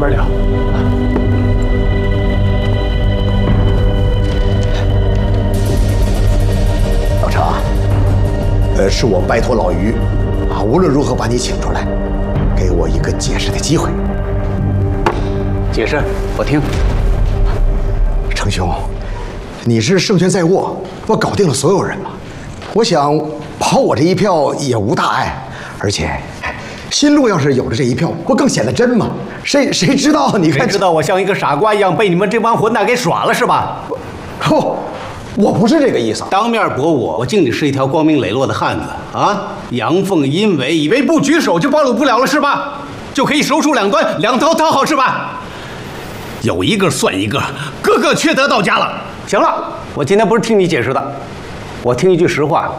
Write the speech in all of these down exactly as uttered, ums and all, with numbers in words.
边聊。 老程，呃，是我拜托老于，啊，无论如何把你请出来，给我一个解释的机会。 解释，我听。 程兄，你是胜券在握，我搞定了所有人了，我想跑我这一票也无大碍，而且。 新路要是有了这一票，不更显得真吗？谁谁知道？你看， 谁知道我像一个傻瓜一样被你们这帮混蛋给耍了是吧？ 不，我不是这个意思。 当面驳我，我敬你是一条光明磊落的汉子啊！阳奉阴违，以为不举手就暴露不了了是吧？就可以手术两端，两头讨好是吧？有一个算一个，个个缺德到家了。行了，我今天不是听你解释的，我听一句实话。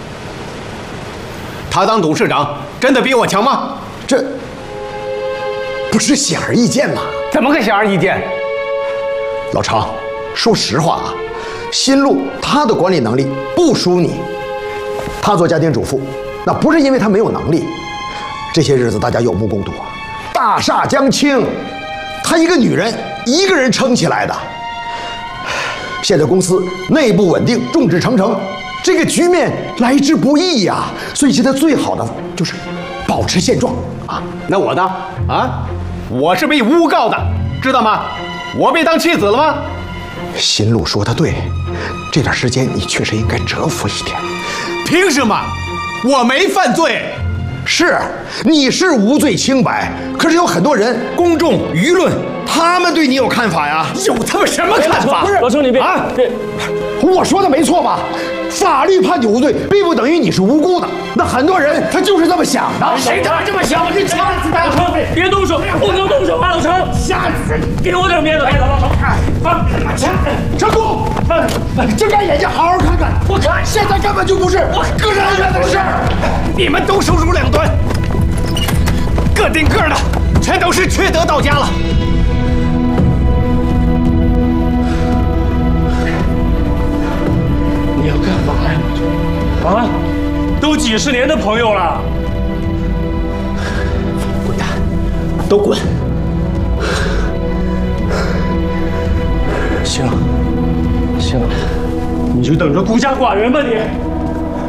他当董事长。 真的比我强吗？ 这不是显而易见吗？ 怎么个显而易见？ 老程，说实话啊，新路他的管理能力不输你。他做家庭主妇，那不是因为他没有能力。这些日子大家有目共睹啊，大厦将倾，她一个女人一个人撑起来的。现在公司内部稳定，众志成城。 这个局面来之不易呀、啊，所以现在最好的就是保持现状啊。 那我呢？啊，我是被诬告的，知道吗？我被当弃子了吗？ 新路说的对，这段时间你确实应该蛰伏一点。 凭什么？我没犯罪。 是，你是无罪清白，可是有很多人、公众、舆论，他们对你有看法呀。 有他们什么看法？ 不是， 老程你别啊，这我说的没错吧？ 法律判你无罪，并不等于你是无辜的。那很多人他就是这么想的。 谁他妈这么想？我这掐死他！老程，别动手，不能动手啊！老程，吓死你！给我点面子！老程，放成功！睁开眼睛，好好看看。我看现在根本就不是个人恩怨的事儿。 你们都手足两端，个顶个的，全都是缺德到家了。 你要干嘛呀？啊，都几十年的朋友了， 滚蛋，都滚！ 行，行，你就等着孤家寡人吧你。